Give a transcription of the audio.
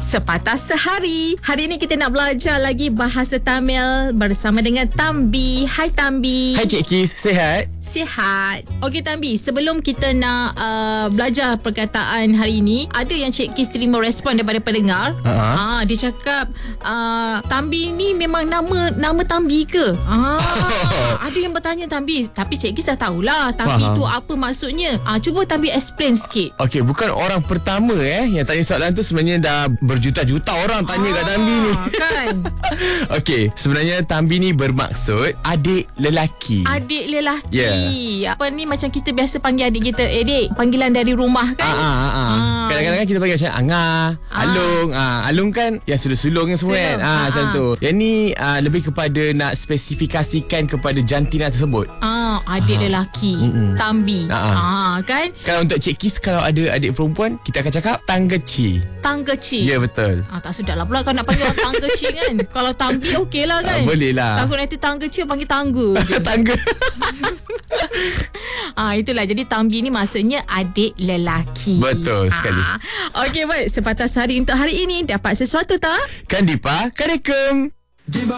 Sepatah Sehari. Hari ini kita nak belajar lagi bahasa Tamil bersama dengan Thambi. Hai Thambi. Hai Cik Kis, sihat? Sihat. Okey Thambi, sebelum kita nak belajar perkataan hari ini, ada yang Cik Kis terima respon daripada pendengar. Dia cakap Thambi ni memang nama Thambi ke? Ada yang bertanya Thambi, tapi Cik Kis dah tahulah Thambi tu apa maksudnya. Cuba Thambi explain sikit. Okey, bukan orang pertama yang tanya soalan tu. Sebenarnya dah berjuta-juta orang tanya kat Thambi ni. Kan? Okey, sebenarnya Thambi ni bermaksud adik lelaki. Adik lelaki. Apa ni, macam kita biasa panggil adik kita, Dek, panggilan dari rumah kan? Kadang-kadang kan kita panggil macam Angah, Alung. Alung kan yang sulung-sulung yang semua kan. Macam tu. Yang ni lebih kepada nak spesifikasikan kepada jantina tersebut. Adik lelaki, Thambi. Kan? Kalau untuk Cik Kis, kalau ada adik perempuan, kita akan cakap Tanggeci. Tanggeci. Ya, betul. Tak sedap lah pula kalau nak panggil Tanggeci kan. Kalau Thambi okey lah kan. Boleh lah. Takut nanti Tanggeci panggil tangga. Tangga. Itulah, jadi Thambi ni maksudnya adik lelaki. Betul sekali. Okey, baik. Sepatah Sehari untuk hari ini. Dapat sesuatu tak? Kan Dipa, Karikum.